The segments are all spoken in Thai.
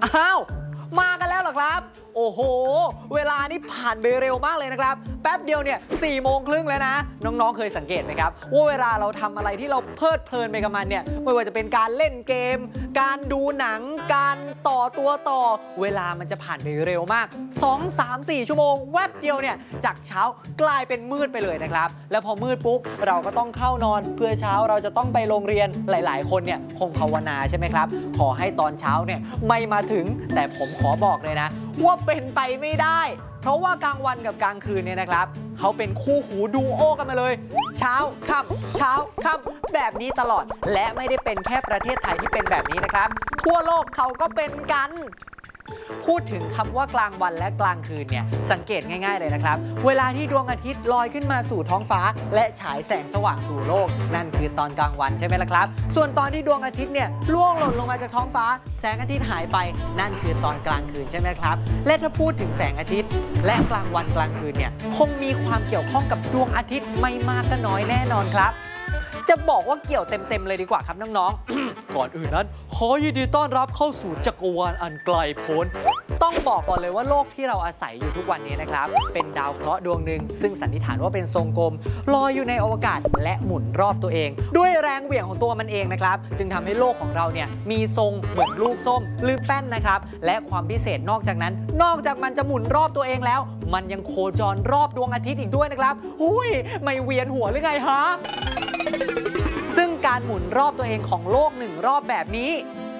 อ้าวมากันแล้วเหรอครับโอ้โหเวลานี่ผ่านไปเร็วมากเลยนะครับแป๊บเดียวเนี่ย4:30แล้วนะน้องๆเคยสังเกตไหมครับว่าเวลาเราทำอะไรที่เราเพลิดเพลินไปกับมันเนี่ยไม่ว่าจะเป็นการเล่นเกมการดูหนังการต่อตัวต่อเวลามันจะผ่านไปเร็วมาก2 3 4 ชั่วโมงแวบเดียวเนี่ยจากเช้ากลายเป็นมืดไปเลยนะครับแล้วพอมืดปุ๊บเราก็ต้องเข้านอนเพื่อเช้าเราจะต้องไปโรงเรียนหลายๆคนเนี่ยคงภาวนาใช่ไหมครับขอให้ตอนเช้าเนี่ยไม่มาถึงแต่ผมขอบอกเลยนะว่าเป็นไปไม่ได้เพราะว่ากลางวันกับกลางคืนเนี่ยนะครับเขาเป็นคู่หูดูโอกันมาเลยเช้าค่ำเช้าค่ำแบบนี้ตลอดและไม่ได้เป็นแค่ประเทศไทยที่เป็นแบบนี้นะครับทั่วโลกเขาก็เป็นกันพูดถึงคำว่ากลางวันและกลางคืนเนี่ยสังเกตง่ายๆเลยนะครับเวลาที่ดวงอาทิตย์ลอยขึ้นมาสู่ท้องฟ้าและฉายแสงสว่างสู่โลกนั่นคือตอนกลางวันใช่ไหมล่ะครับส่วนตอนที่ดวงอาทิตย์เนี่ยล่วงหล่นลงมาจากท้องฟ้าแสงอาทิตย์หายไปนั่นคือตอนกลางคืนใช่ไหมครับและถ้าพูดถึงแสงอาทิตย์และกลางวันกลางคืนเนี่ยคงมีความเกี่ยวข้องกับดวงอาทิตย์ไม่มากก็น้อยแน่นอนครับจะบอกว่าเกี่ยวเต็มๆเลยดีกว่าครับน้องๆ ก่อนอื่นนั้นขอยินดีต้อนรับเข้าสู่จักรวาลอันไกลโพ้นต้องบอกก่อนเลยว่าโลกที่เราอาศัยอยู่ทุกวันนี้นะครับเป็นดาวเคราะห์ดวงหนึ่งซึ่งสันนิษฐานว่าเป็นทรงกลมลอยอยู่ในอวกาศและหมุนรอบตัวเองด้วยแรงเหวี่ยงของตัวมันเองนะครับจึงทำให้โลกของเราเนี่ยมีทรงเหมือนลูกส้มหรือแป้นนะครับและความพิเศษนอกจากนั้นนอกจากมันจะหมุนรอบตัวเองแล้วมันยังโคจรรอบดวงอาทิตย์อีกด้วยนะครับหุ้ยไม่เวียนหัวหรือไงฮะซึ่งการหมุนรอบตัวเองของโลก1รอบแบบนี้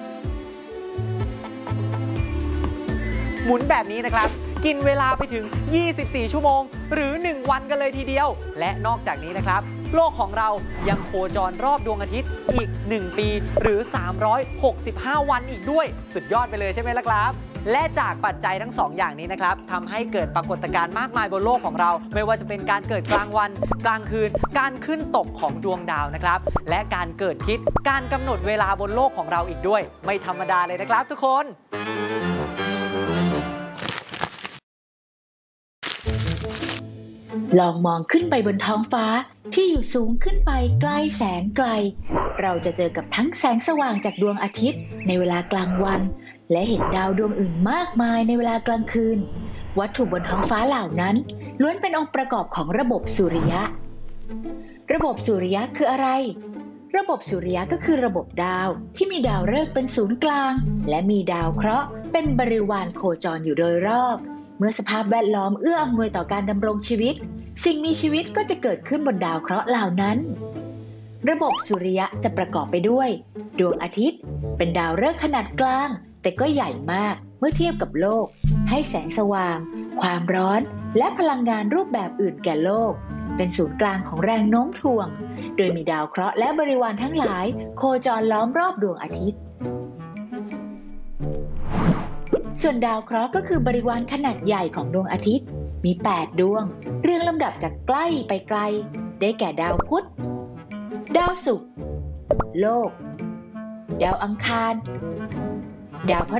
หมุนแบบนี้นะครับกินเวลาไปถึง24 ชั่วโมงหรือ1วันกันเลยทีเดียวและนอกจากนี้นะครับโลกของเรายังโคจรรอบดวงอาทิตย์อีก1ปีหรือ365วันอีกด้วยสุดยอดไปเลยใช่ไหมล่ะครับและจากปัจจัยทั้ง2อย่างนี้นะครับทำให้เกิดปรากฏการณ์มากมายบนโลกของเราไม่ว่าจะเป็นการเกิดกลางวันกลางคืนการขึ้นตกของดวงดาวนะครับและการเกิดทิศการกำหนดเวลาบนโลกของเราอีกด้วยไม่ธรรมดาเลยนะครับทุกคนลองมองขึ้นไปบนท้องฟ้าที่อยู่สูงขึ้นไปไกลแสนไกลเราจะเจอกับทั้งแสงสว่างจากดวงอาทิตย์ในเวลากลางวันและเห็นดาวดวงอื่นมากมายในเวลากลางคืนวัตถุบนท้องฟ้าเหล่านั้นล้วนเป็นองค์ประกอบของระบบสุริยะระบบสุริยะคืออะไรระบบสุริยะก็คือระบบดาวที่มีดาวฤกษ์เป็นศูนย์กลางและมีดาวเคราะห์เป็นบริวารโคจรอยู่โดยรอบเมื่อสภาพแวดล้อมเอื้ออำนวยต่อการดำรงชีวิตสิ่งมีชีวิตก็จะเกิดขึ้นบนดาวเคราะห์เหล่านั้นระบบสุริยะจะประกอบไปด้วยดวงอาทิตย์เป็นดาวฤกษ์ขนาดกลางแต่ก็ใหญ่มากเมื่อเทียบกับโลกให้แสงสว่างความร้อนและพลังงานรูปแบบอื่นแก่โลกเป็นศูนย์กลางของแรงโน้มถ่วงโดยมีดาวเคราะห์และบริวารทั้งหลายโคจรล้อมรอบดวงอาทิตย์ส่วนดาวเคราะห์ก็คือบริวารขนาดใหญ่ของดวงอาทิตย์มี8ดวงเรียงลำดับจากใกล้ไปไกลได้แก่ดาวพุธดาวศุกร์โลกดาวอังคารดาวพฤหัส